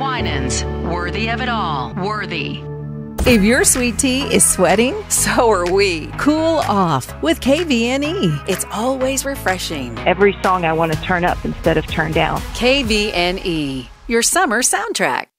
Winans. Worthy of it all. Worthy. If your sweet tea is sweating, so are we. Cool off with KVNE. It's always refreshing. Every song I want to turn up instead of turn down. KVNE, your summer soundtrack.